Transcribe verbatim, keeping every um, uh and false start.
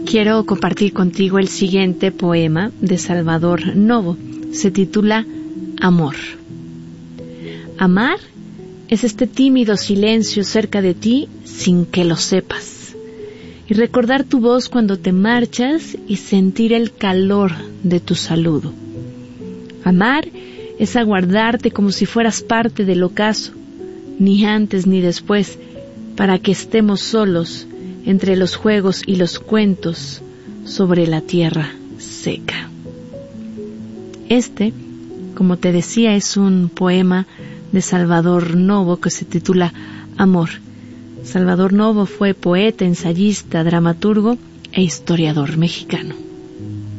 quiero compartir contigo el siguiente poema de Salvador Novo. Se titula Amor. Amar es este tímido silencio cerca de ti sin que lo sepas, y recordar tu voz cuando te marchas y sentir el calor de tu saludo. Amar es aguardarte como si fueras parte del ocaso, ni antes ni después, para que estemos solos entre los juegos y los cuentos sobre la tierra seca. Este, como te decía, es un poema de Salvador Novo que se titula Amor. Salvador Novo fue poeta, ensayista, dramaturgo e historiador mexicano.